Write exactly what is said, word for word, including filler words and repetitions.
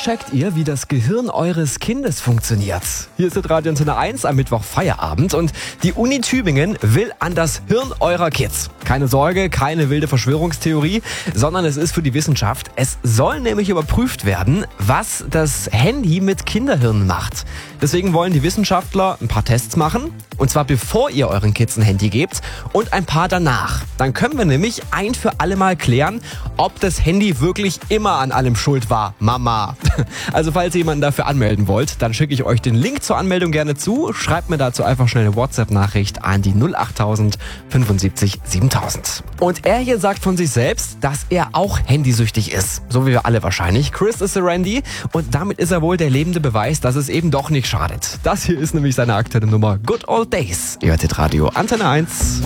checkt ihr, wie das Gehirn eures Kindes funktioniert. Hier ist das Radio Antenne eins am Mittwoch Feierabend und die Uni Tübingen will an das Hirn eurer Kids. Keine Sorge, keine wilde Verschwörungstheorie, sondern es ist für die Wissenschaft. Es soll nämlich überprüft werden, was das Handy mit Kinderhirnen macht. Deswegen wollen die Wissenschaftler ein paar Tests machen, und zwar bevor ihr euren Kids ein Handy gebt und ein paar danach. Dann können wir nämlich ein für alle Mal klären, ob das Handy wirklich immer an allem schuld war. Mama. Also falls ihr jemanden dafür anmelden wollt, dann schicke ich euch den Link zur Anmeldung gerne zu. Schreibt mir dazu einfach schnell eine WhatsApp-Nachricht an die null achttausend fünfundsiebzig siebentausend. Und er hier sagt von sich selbst, dass er auch handysüchtig ist. So wie wir alle wahrscheinlich. Chris ist der Randy und damit ist er wohl der lebende Beweis, dass es eben doch nicht schadet. Das hier ist nämlich seine aktuelle Nummer Good Old Days. Ihr hört Radio Antenne eins.